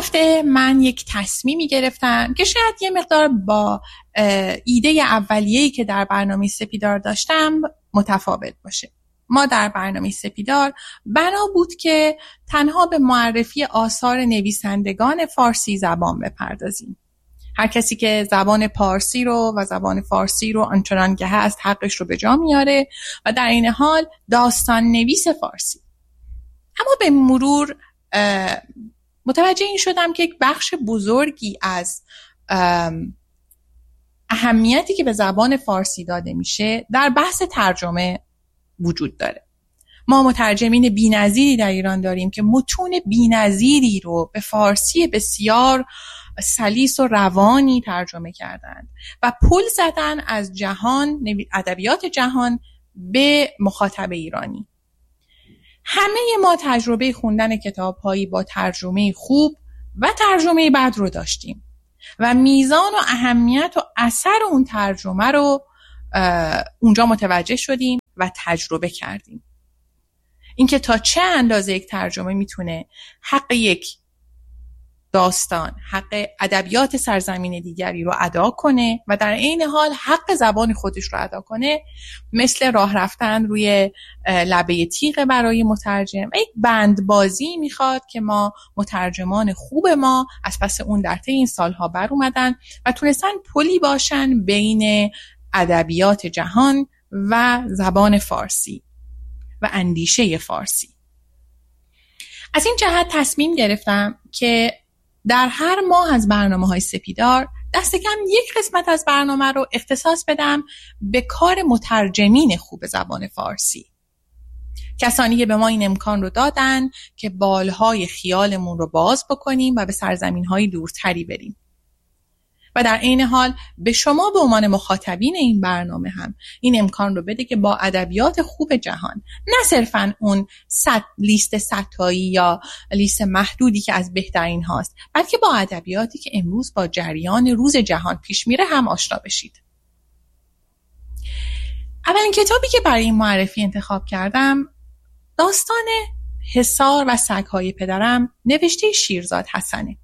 هفته من یک تصمیمی گرفتم که شاید یه مقدار با ایده اولیه‌ای که در برنامه سپیدار داشتم متفاوت باشه. ما در برنامه سپیدار بنا بود که تنها به معرفی آثار نویسندگان فارسی زبان بپردازیم. هر کسی که زبان پارسی رو و زبان فارسی رو آنچنان که هست حقش رو به جا میاره و در این حال داستان نویس فارسی. اما به مرور متوجه این شدم که یک بخش بزرگی از اهمیتی که به زبان فارسی داده میشه در بحث ترجمه وجود داره. ما مترجمین بی‌نظیری در ایران داریم که متون بی‌نظیری رو به فارسی بسیار سلیس و روانی ترجمه کردند و پل زدن از جهان، ادبیات جهان به مخاطب ایرانی. همه ما تجربه خوندن کتاب‌هایی با ترجمه خوب و ترجمه بد رو داشتیم و میزان و اهمیت و اثر اون ترجمه رو اونجا متوجه شدیم و تجربه کردیم. اینکه تا چه اندازه یک ترجمه میتونه حق یک داستان، حق ادبیات سرزمین دیگری رو ادا کنه و در عین حال حق زبان خودش رو ادا کنه، مثل راه رفتن روی لبه تیغ برای مترجم. یک بندبازی میخواد که ما مترجمان خوب ما از پس اون در طی این سالها بر اومدن و تونستن پلی باشن بین ادبیات جهان و زبان فارسی و اندیشه فارسی. از این جهت تصمیم گرفتم که در هر ماه از برنامه‌های سپیدار دست کم یک قسمت از برنامه رو اختصاص بدم به کار مترجمین خوب زبان فارسی. کسانی که به ما این امکان رو دادن که بالهای خیالمون رو باز بکنیم و به سرزمین‌های دورتری بریم. و در عین حال به شما به عنوان مخاطبین این برنامه هم این امکان رو بده که با ادبیات خوب جهان، نه صرفاً اون لیست صدتایی یا لیست محدودی که از بهترین هاست، بلکه با ادبیاتی که امروز با جریان روز جهان پیش میره هم آشنا بشید. اولین کتابی که برای این معرفی انتخاب کردم داستان حصار و سگ‌های پدرم نوشته شیرزاد حسنه.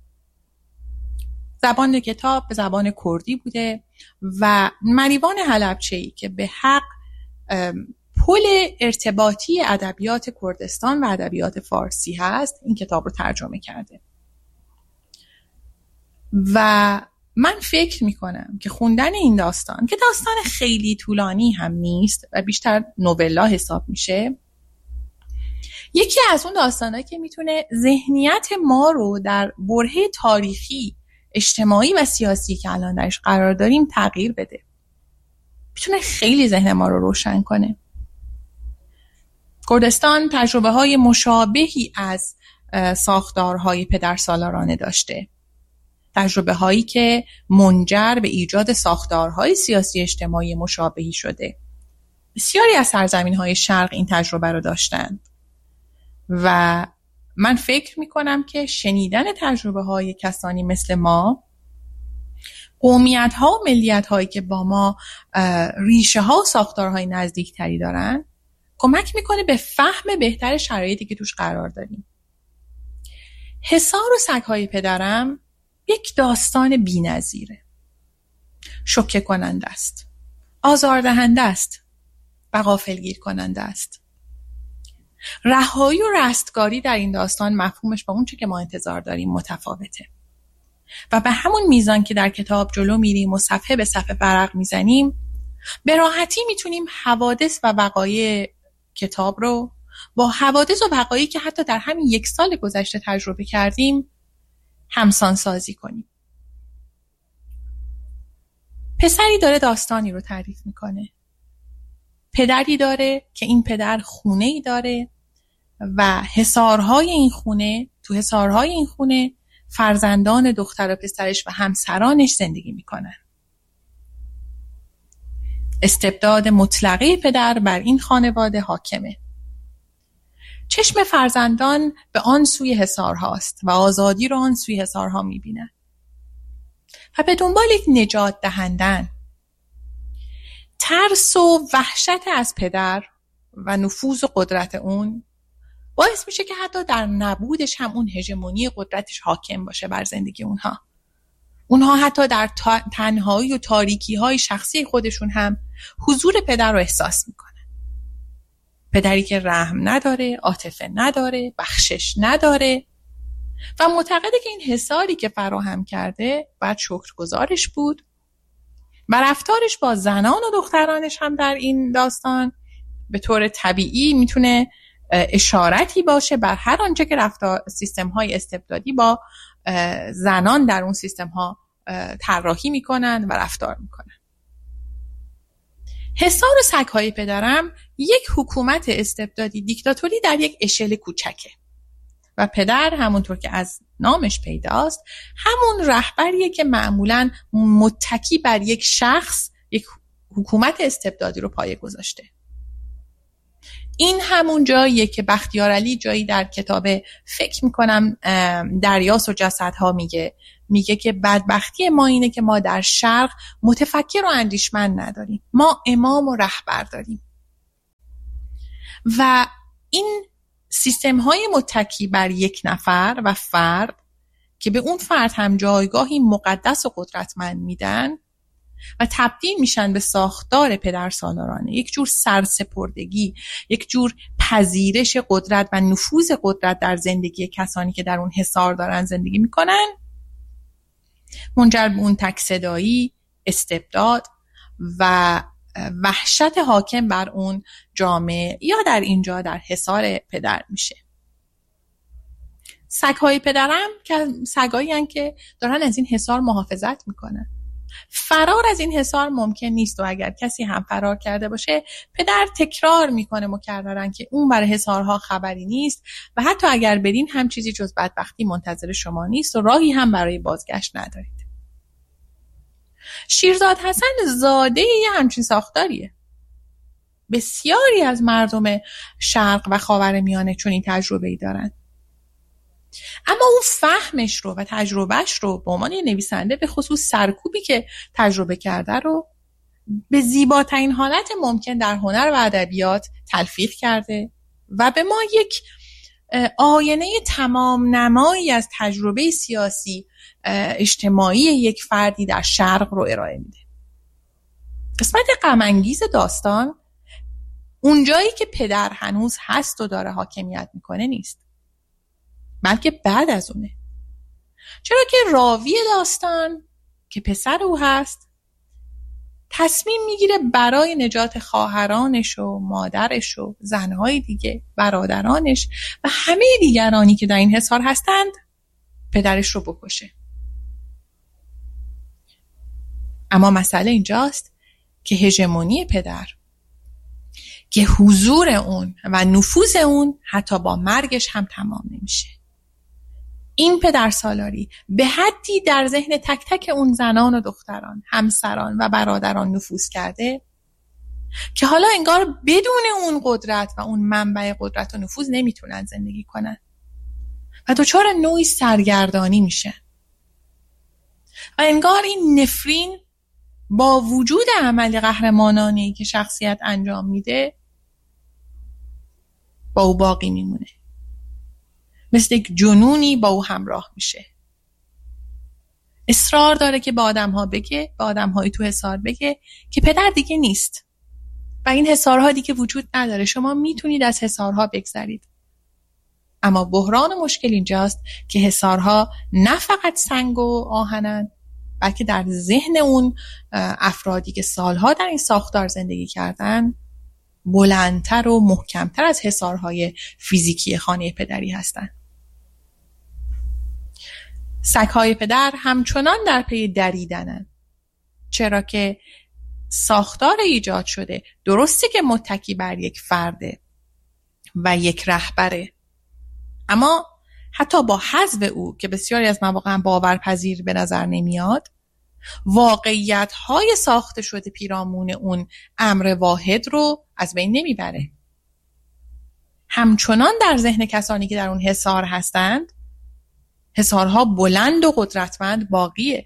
زبان کتاب به زبان کردی بوده و مریوان حلبچه‌ای که به حق پل ارتباطی ادبیات کردستان و ادبیات فارسی هست این کتاب رو ترجمه کرده. و من فکر میکنم که خوندن این داستان که داستان خیلی طولانی هم نیست و بیشتر نوولا حساب میشه، یکی از اون داستانایی که میتونه ذهنیت ما رو در برهه تاریخی، اجتماعی و سیاسی که الان درش قرار داریم تغییر بده. میتونه خیلی ذهن ما رو روشن کنه. کردستان تجربه های مشابهی از ساختارهای پدرسالارانه داشته. تجربه هایی که منجر به ایجاد ساختارهای سیاسی اجتماعی مشابهی شده. بسیاری از سرزمین های شرق این تجربه رو داشتند و من فکر میکنم که شنیدن تجربه های کسانی مثل ما، قومیت ها و ملیت هایی که با ما ریشه ها و ساختارهای نزدیک تری دارن کمک میکنه به فهم بهتر شرایطی که توش قرار داریم. حصار و سگ‌های پدرم یک داستان بی‌نظیره. شوکه کننده است، آزاردهنده است و غافلگیر کننده است. رهایی و رستگاری در این داستان مفهومش با اون چه که ما انتظار داریم متفاوته و به همون میزان که در کتاب جلو میریم و صفحه به صفحه ورق میزنیم به راحتی میتونیم حوادث و وقایع کتاب رو با حوادث و وقایعی که حتی در همین یک سال گذشته تجربه کردیم همسان سازی کنیم. پسری داره داستانی رو تعریف میکنه. پدری داره که این پدر خونه‌ای داره و حصارهای این خونه، تو حصارهای این خونه فرزندان دختر و پسرش و همسرانش زندگی میکنن. استبداد مطلقه پدر بر این خانواده حاکمه. چشم فرزندان به آن سوی حصارهاست و آزادی رو آن سوی حصارها میبینن و به دنبال یک نجات دهندن. ترس و وحشت از پدر و نفوذ و قدرت اون باعث میشه که حتی در نبودش هم اون هژمونی قدرتش حاکم باشه بر زندگی اونها حتی در تنهایی و تاریکی های شخصی خودشون هم حضور پدر رو احساس میکنن. پدری که رحم نداره، عاطفه نداره، بخشش نداره و معتقده که این حصاری که فراهم کرده باید شکرگزارش بود و رفتارش با زنان و دخترانش هم در این داستان به طور طبیعی میتونه اشارتی باشه بر هر آنچه که رفتار سیستم های استبدادی با زنان در اون سیستم ها طراحی میکنن و رفتار میکنن. حصار سگ‌های پدرم یک حکومت استبدادی دیکتاتوری در یک اشل کوچکه و پدر همونطور که از نامش پیداست همون رهبریه که معمولاً متکی بر یک شخص یک حکومت استبدادی رو پایه گذاشته. این همون جاییه که بختیار علی جایی در کتاب فکر میکنم دریاست و جسدها میگه که بدبختی ما اینه که ما در شرق متفکر و اندیشمند نداریم، ما امام و رهبر داریم و این سیستم های متکی بر یک نفر و فرد که به اون فرد هم جایگاهی مقدس و قدرتمند میدن و تبدیل میشن به ساختار پدرسالارانه، یک جور سرسپردگی، یک جور پذیرش قدرت و نفوذ قدرت در زندگی کسانی که در اون حصار دارن زندگی میکنن، منجر به اون تک‌صدایی، استبداد و وحشت حاکم بر اون جامعه یا در اینجا در حصار پدر میشه. سگ‌های پدرم که سگایی هستند که دارن از این حصار محافظت میکنن. فرار از این حصار ممکن نیست و اگر کسی هم فرار کرده باشه پدر تکرار میکنه مکررن که اون برای حصارها خبری نیست و حتی اگر برین هم چیزی جز بدبختی منتظر شما نیست و راهی هم برای بازگشت ندارید. شیرزاد حسن زاده یه همچین ساختاریه. بسیاری از مردم شرق و خاورمیانه چون این تجربه‌ای دارن، اما اون فهمش رو و تجربهش رو به عنوان نویسنده به خصوص سرکوبی که تجربه کرده رو به زیباترین حالت ممکن در هنر و ادبیات تلفیق کرده و به ما یک آینه تمام نمایی از تجربه سیاسی اجتماعی یک فردی در شرق رو ارائه میده. قسمت غم انگیز داستان اونجایی که پدر هنوز هست و داره حاکمیت میکنه نیست، بلکه بعد از اونه. چرا که راوی داستان که پسر او هست تصمیم میگیره برای نجات خواهرانش و مادرش و زنهای دیگه، برادرانش و همه دیگرانی که در این حصار هستند پدرش رو بکشه. اما مسئله اینجاست که هژمونی پدر، که حضور اون و نفوذ اون حتی با مرگش هم تمام نمیشه. این پدرسالاری به حدی در ذهن تک تک اون زنان و دختران، همسران و برادران نفوذ کرده که حالا انگار بدون اون قدرت و اون منبع قدرت و نفوذ نمیتونن زندگی کنن و دچار نوعی سرگردانی میشن و انگار این نفرین با وجود عمل قهرمانانه‌ای که شخصیت انجام میده با او باقی میمونه، مثل یک جنونی با او همراه میشه. اصرار داره که به آدم‌ها بگه، به آدم‌های تو حصار بگه که پدر دیگه نیست و این حصارها دیگه وجود نداره، شما میتونید از حصارها بگذرید. اما بحران و مشکل اینجاست که حصارها نه فقط سنگ و آهنن، بلکه در ذهن اون افرادی که سالها در این ساختار زندگی کردن بلندتر و محکمتر از حصارهای فیزیکی خانه پدری هستن. سگ‌های پدر همچنان در پی دریدنن، چرا که ساختار ایجاد شده درسته که متکی بر یک فرده و یک رهبره، اما حتی با حذف او که بسیاری از مواقع باورپذیر به نظر نمیاد، واقعیت‌های ساخته شده پیرامون اون امر واحد رو از بین نمیبره. همچنان در ذهن کسانی که در اون حصار هستند حصارها بلند و قدرتمند باقیه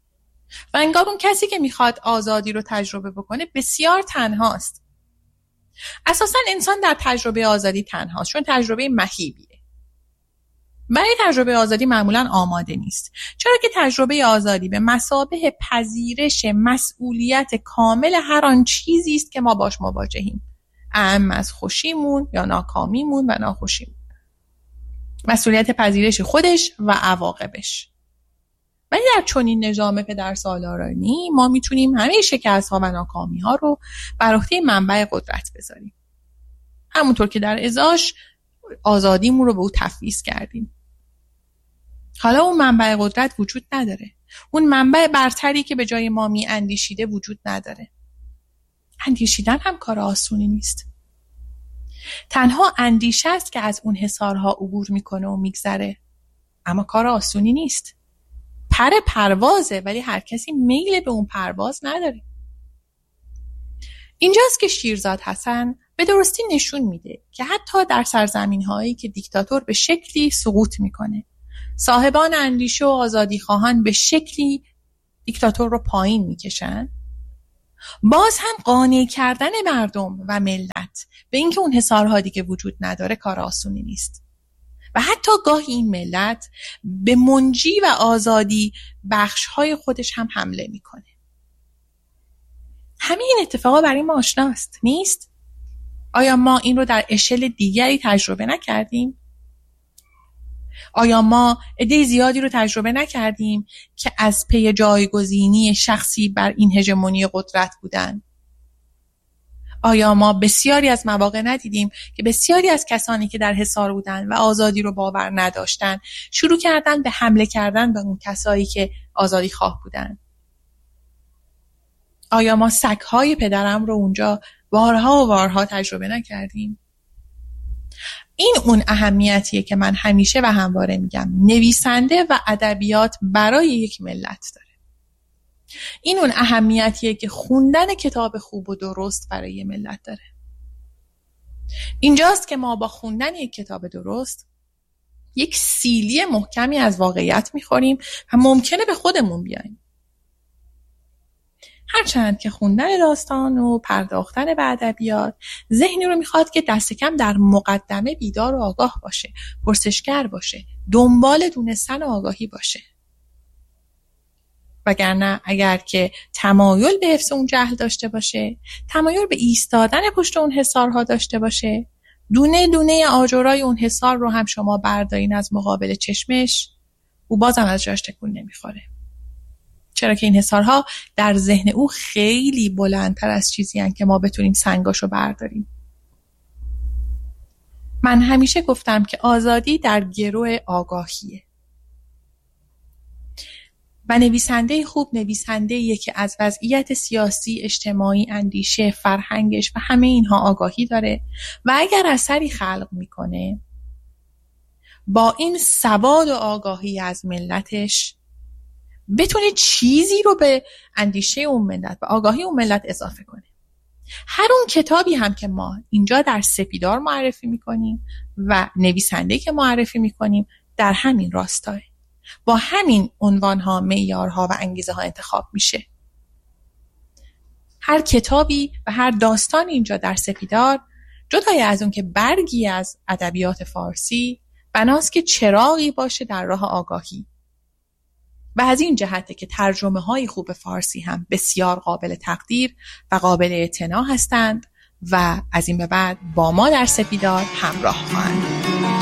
و انگار اون کسی که میخواد آزادی رو تجربه بکنه بسیار تنهاست اساساً انسان در تجربه آزادی تنهاست، چون تجربه مهیبیه. برای تجربه آزادی معمولاً آماده نیست، چرا که تجربه آزادی به مثابه پذیرش مسئولیت کامل هر آن چیزی است که ما باش مواجهیم، اعم از خوشیمون یا ناکامیمون و ناخوشیمون. مسئولیت پذیرش خودش و عواقبش. ولی در چنین نظام پدرسالارانی ما میتونیم همه شکست‌ها و ناکامی‌ها رو بر عهده منبع قدرت بذاریم، همونطور که در ازاش آزادیمون رو به او تفویض کردیم. حالا اون منبع قدرت وجود نداره، اون منبع برتری که به جای ما می اندیشیده وجود نداره. اندیشیدن هم کار آسونی نیست. تنها اندیشه است که از اون حصارها عبور میکنه و میگذره، اما کار آسونی نیست. پروازه، ولی هر کسی میل به اون پرواز نداره. اینجاست که شیرزاد حسن به درستی نشون میده که حتی در سرزمین‌هایی که دیکتاتور به شکلی سقوط میکنه، صاحبان اندیشه و آزادی خواهان به شکلی دیکتاتور رو پایین میکشن، باز هم قانع کردن مردم و ملت به اینکه اون حصارها دیگه وجود نداره کار آسونی نیست. و حتی گاهی این ملت به منجی و آزادی بخش‌های خودش هم حمله میکنه. همه این اتفاقا برای ما آشناست، نیست؟ آیا ما این رو در اشل دیگری تجربه نکردیم؟ آیا ما عده زیادی رو تجربه نکردیم که از پی جایگزینی شخصی بر این هژمونی قدرت بودن؟ آیا ما بسیاری از مواقع ندیدیم که بسیاری از کسانی که در حصار بودن و آزادی رو باور نداشتن شروع کردن به حمله کردن به اون کسایی که آزادی خواه بودن؟ آیا ما سگ‌های پدرم رو اونجا بارها و بارها تجربه نکردیم؟ این اون اهمیتیه که من همیشه و همواره میگم نویسنده و ادبیات برای یک ملت داره. این اون اهمیتیه که خوندن کتاب خوب و درست برای یک ملت داره. اینجاست که ما با خوندن یک کتاب درست یک سیلی محکمی از واقعیت میخوریم و ممکنه به خودمون بیاییم. هرچند که خوندن داستان و پرداختن به ادبیات ذهنی رو میخواد که دست کم در مقدمه بیدار و آگاه باشه، پرسشگر باشه، دنبال دونستن و آگاهی باشه. وگرنه اگر که تمایل به حفظ اون جهل داشته باشه، تمایل به ایستادن پشت اون حصارها داشته باشه، دونه دونه آجرای اون حصار رو هم شما بردارین از مقابل چشمش، او بازم از جاش تکون نمیخوره. چرا که این حصارها در ذهن او خیلی بلندتر از چیزی هستند که ما بتونیم سنگاشو برداریم. من همیشه گفتم که آزادی در گرو آگاهیه و نویسنده خوب نویسنده‌ایه که از وضعیت سیاسی، اجتماعی، اندیشه، فرهنگش و همه اینها آگاهی داره و اگر اثری خلق میکنه با این سواد و آگاهی از ملتش بتونه چیزی رو به اندیشه اون ملت و آگاهی اون ملت اضافه کنه. هر اون کتابی هم که ما اینجا در سپیدار معرفی میکنیم و نویسنده که معرفی میکنیم در همین راستاه، با همین عنوانها، معیارها و انگیزه ها انتخاب میشه. هر کتابی و هر داستان اینجا در سپیدار جدای از اون که برگی از ادبیات فارسی بناست که چراغی باشه در راه آگاهی و از این جهته که ترجمه های خوب فارسی هم بسیار قابل تقدیر و قابل اعتنا هستند و از این به بعد با ما در سپیدار همراه خواهند.